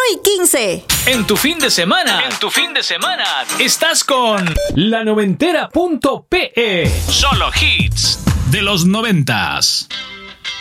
y 15. En tu fin de semana, estás con La Noventera.pe. Solo hits de los 90s.